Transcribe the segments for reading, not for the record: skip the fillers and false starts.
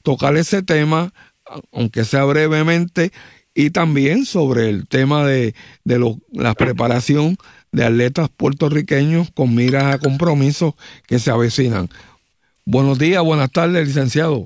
tocar ese tema, aunque sea brevemente, y también sobre el tema de la preparación de atletas puertorriqueños con miras a compromisos que se avecinan. Buenos días, buenas tardes, licenciado.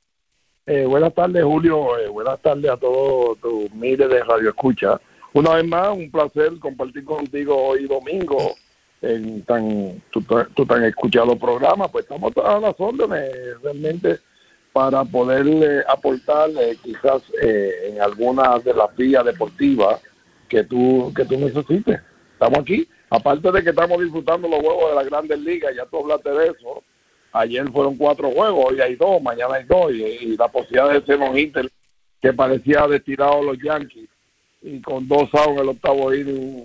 Buenas tardes, Julio. Buenas tardes a todos tus miles de Radio Escucha. Una vez más, un placer compartir contigo hoy domingo en tu tan escuchado programa. Pues estamos a las órdenes realmente para poder aportar quizás en algunas de las vías deportivas que tú necesites. Estamos aquí. Aparte de que estamos disfrutando los juegos de las Grandes Ligas, ya tú hablaste de eso. Ayer fueron 4 juegos, hoy hay 2, mañana hay 2, y la posibilidad de ser un Inter que parecía destinado a los Yankees, y con 2 outs en el octavo inning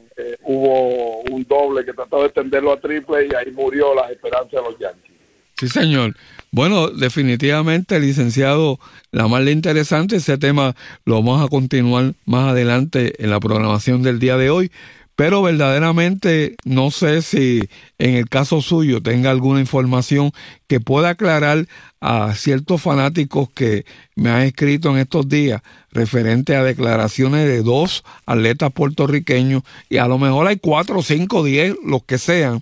hubo un doble que trató de extenderlo a triple y ahí murió la esperanza de los Yankees. Sí, señor. Bueno, definitivamente, licenciado, la más interesante, ese tema lo vamos a continuar más adelante en la programación del día de hoy. Pero verdaderamente no sé si en el caso suyo tenga alguna información que pueda aclarar a ciertos fanáticos que me han escrito en estos días referente a declaraciones de 2 atletas puertorriqueños, y a lo mejor hay 4, 5, 10, los que sean,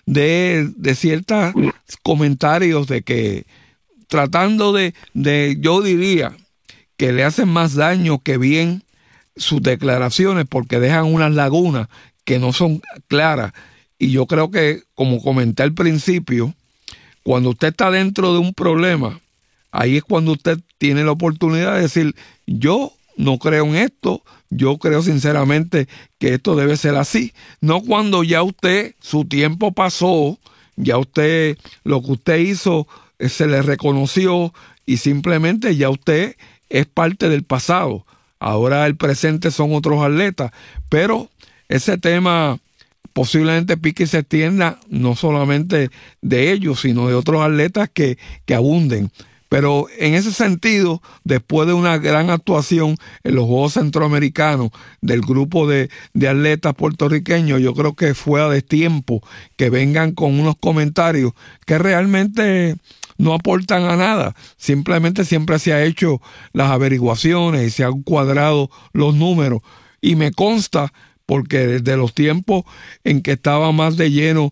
de ciertos comentarios de que tratando de yo diría que le hacen más daño que bien sus declaraciones, porque dejan unas lagunas que no son claras. Y yo creo que, como comenté al principio, cuando usted está dentro de un problema, ahí es cuando usted tiene la oportunidad de decir: yo no creo en esto, yo creo sinceramente que esto debe ser así. No cuando ya usted, su tiempo pasó, ya usted, lo que usted hizo se le reconoció y simplemente ya usted es parte del pasado. Ahora el presente son otros atletas, pero ese tema posiblemente pique y se extienda no solamente de ellos, sino de otros atletas que abunden. Pero en ese sentido, después de una gran actuación en los Juegos Centroamericanos del grupo de atletas puertorriqueños, yo creo que fue a destiempo que vengan con unos comentarios que realmente no aportan a nada. Simplemente siempre se ha hecho las averiguaciones y se han cuadrado los números. Y me consta, porque desde los tiempos en que estaba más de lleno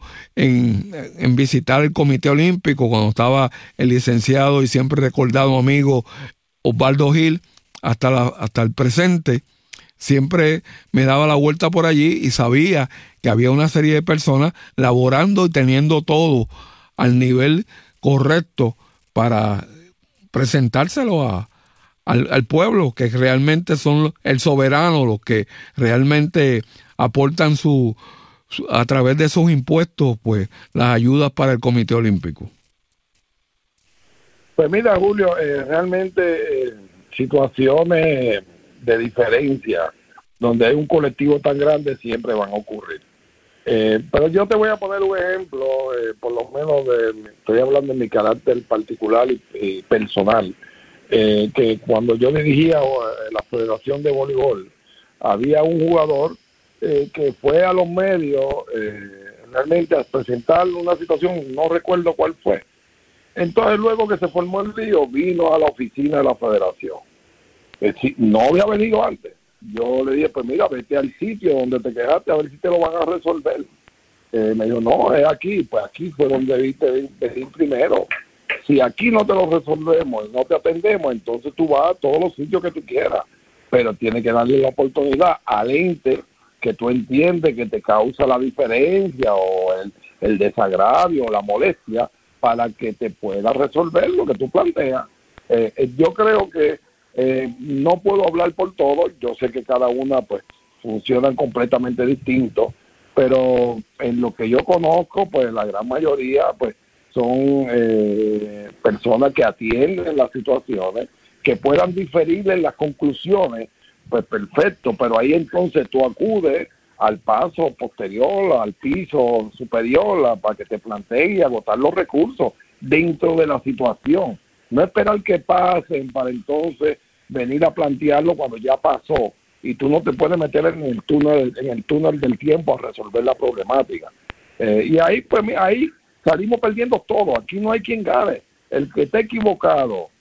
en visitar el Comité Olímpico, cuando estaba el licenciado y siempre recordado amigo Osvaldo Gil, hasta el presente, siempre me daba la vuelta por allí y sabía que había una serie de personas laborando y teniendo todo al nivel correcto para presentárselo al pueblo, que realmente son el soberano, los que realmente aportan a través de sus impuestos, pues, las ayudas para el Comité Olímpico. Pues mira, Julio, realmente situaciones de diferencia donde hay un colectivo tan grande siempre van a ocurrir. Pero yo te voy a poner un ejemplo, por lo menos estoy hablando de mi carácter particular y personal, que cuando yo dirigía la Federación de Voleibol, había un jugador que fue a los medios realmente a presentar una situación, no recuerdo cuál fue. Entonces luego que se formó el lío, vino a la oficina de la Federación. No había venido antes. Yo le dije, pues mira, vete al sitio donde te quedaste a ver si te lo van a resolver. Me dijo, no, es aquí. Pues aquí fue donde debiste venir primero. Si aquí no te lo resolvemos, no te atendemos, entonces tú vas a todos los sitios que tú quieras. Pero tienes que darle la oportunidad al ente que tú entiendes que te causa la diferencia o el desagravio o la molestia para que te pueda resolver lo que tú planteas. Yo creo que no puedo hablar por todos, yo sé que cada una pues funcionan completamente distintos, pero en lo que yo conozco, pues la gran mayoría pues son personas que atienden las situaciones, que puedan diferir en las conclusiones, pues perfecto, pero ahí entonces tú acudes al paso posterior, al piso superior, para que te planteen y agotar los recursos dentro de la situación. No esperar que pasen para entonces venir a plantearlo cuando ya pasó y tú no te puedes meter en el túnel del tiempo a resolver la problemática. Y ahí pues ahí salimos perdiendo todo. Aquí no hay quien gane. El que esté equivocado